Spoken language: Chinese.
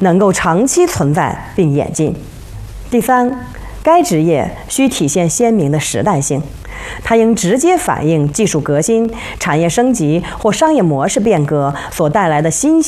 能够长期存在并演进。第三，该职业需体现鲜明的时代性，它应直接反映技术革新、产业升级或商业模式变革所带来的新